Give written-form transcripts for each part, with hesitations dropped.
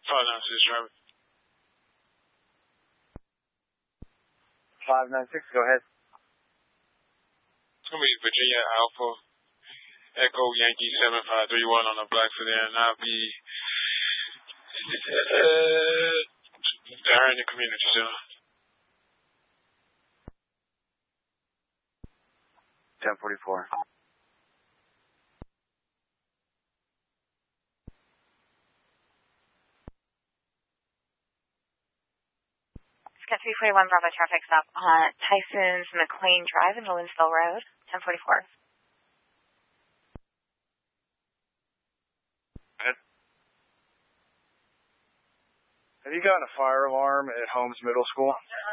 596, driver. 596, go ahead. It's going to be Virginia Alpha, Echo Yankee 7531 on the black sedan. I'll be there in the community zone. 1044. Got 341 Bravo traffic stop on Tyson's McLean Drive in Williamsville Road, 1044. Have you gotten a fire alarm at Holmes Middle School?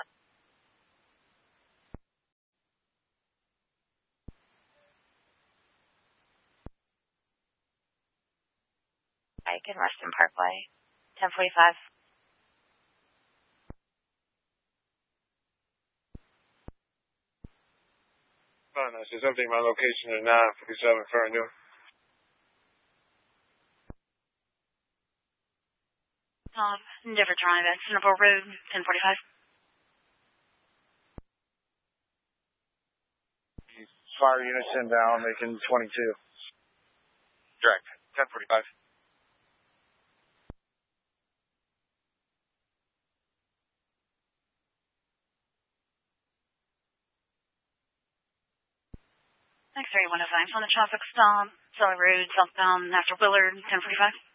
Ike and Ruston Parkway, 1045. Oh, no, it's updating my location at 957 Ferndale. Endeavor Drive at Centerville Road, 1045. Fire units inbound, making 22. Direct, 1045. X-ray 105 on the traffic stop, Sully Road, southbound after Willard, 1045.